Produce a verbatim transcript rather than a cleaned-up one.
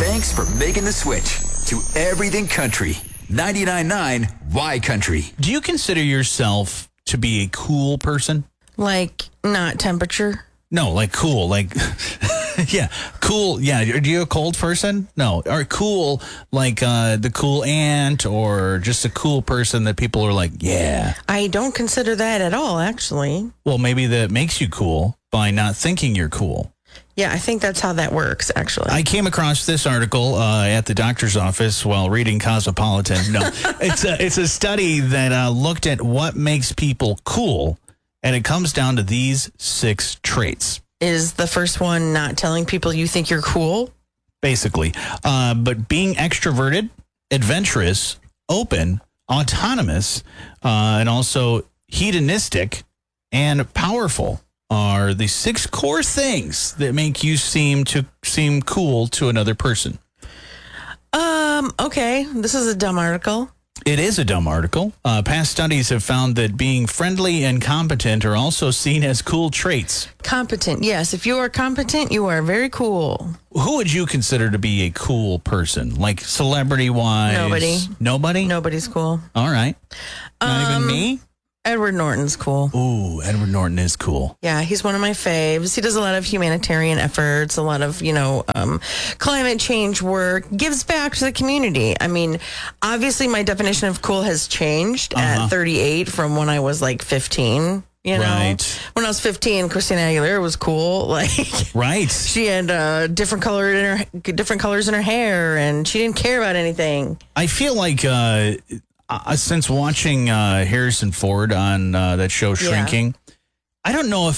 Thanks for making the switch to Everything Country. ninety-nine point nine Y Country. Do you consider yourself to be a cool person? Like, not temperature? No, like cool. Like, yeah, cool. Yeah. Are you a cold person? No. Or cool, like uh, the cool aunt, or just a cool person that people are like, yeah. I don't consider that at all, actually. Well, maybe that makes you cool by not thinking you're cool. Yeah, I think that's how that works, actually. I came across this article uh, at the doctor's office while reading Cosmopolitan. No, it's a, it's a study that uh, looked at what makes people cool, and it comes down to these six traits. Is the first one not telling people you think you're cool? Basically. Uh, but being extroverted, adventurous, open, autonomous, uh, and also hedonistic and powerful are the six core things that make you seem to seem cool to another person. Um, okay. This is a dumb article. It is a dumb article. Uh, past studies have found that being friendly and competent are also seen as cool traits. Competent. Yes. If you are competent, you are very cool. Who would you consider to be a cool person? Like celebrity-wise? Nobody. Nobody? Nobody's cool. All right. Not Um, even me? Edward Norton's cool. Ooh, Edward Norton is cool. Yeah, he's one of my faves. He does a lot of humanitarian efforts, a lot of, you know, um, climate change work, gives back to the community. I mean, obviously my definition of cool has changed Uh-huh. at thirty-eight from when I was like fifteen. You know, Right. when I was fifteen, Christina Aguilera was cool. Like, Right. she had uh, different color in her, different colors in her hair, and she didn't care about anything. I feel like uh, uh, since watching uh, Harrison Ford on uh, that show Shrinking, I don't know if